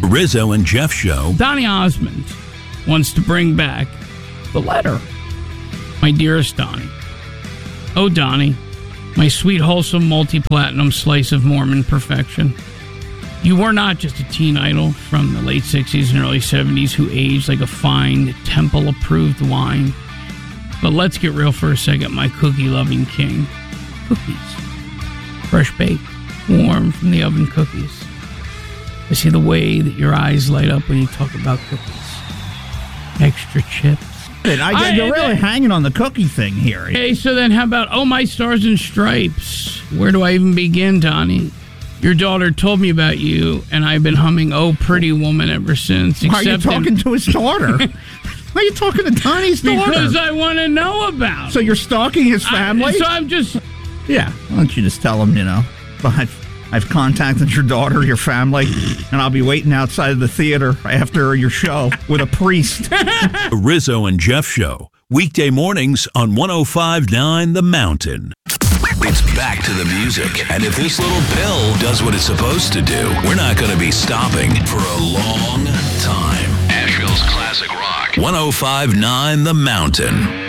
Rizzo and Jeff Show. Donny Osmond wants to bring back the letter. My dearest Donny. Oh, Donny, my sweet, wholesome, multi-platinum slice of Mormon perfection. You were not just a teen idol from the late 60s and early 70s who aged like a fine, temple-approved wine. But let's get real for a second, my cookie-loving king. Cookies. Fresh baked, warm from the oven cookies. I see the way that your eyes light up when you talk about cookies. Extra chips. You're really hanging on the cookie thing here. Okay, so then how about, oh, my stars and stripes? Where do I even begin, Donny? Your daughter told me about you, and I've been humming Oh Pretty Woman ever since. Why are you talking to his daughter? Why are you talking to Donny's daughter? Because I want to know about it. So you're stalking his family? So I'm just... Yeah, why don't you just tell him, but I've contacted your daughter, your family, and I'll be waiting outside of the theater after your show with a priest. Rizzo and Jeff Show. Weekday mornings on 105.9 The Mountain. It's back to the music. And if this little pill does what it's supposed to do, we're not going to be stopping for a long time. Asheville's classic rock. 105.9 The Mountain.